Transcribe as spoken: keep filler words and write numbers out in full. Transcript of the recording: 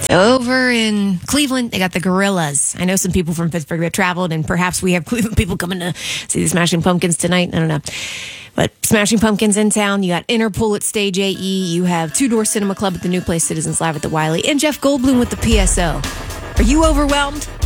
Over in Cleveland, they got the Gorillas. I know some people from Pittsburgh that traveled, and perhaps we have Cleveland people coming to see the Smashing Pumpkins tonight. I don't know. But Smashing Pumpkins in town. You got Interpol at Stage A E. You have Two Door Cinema Club at the New Place, Citizens Live at the Wiley, and Jeff Goldblum with the P S O. Are you overwhelmed?